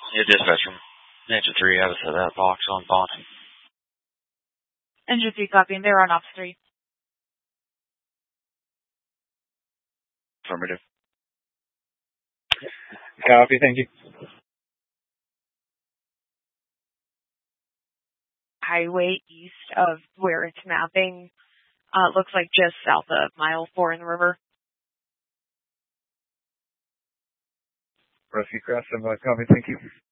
Yeah, dispatch from Engine 3 out of that box on Bond. Engine 3 copying. They're on Ops 3. Affirmative. Copy, thank you. Highway east of where it's mapping. Looks like just south of mile 4 in the river. Rescue Cross, copy, thank you.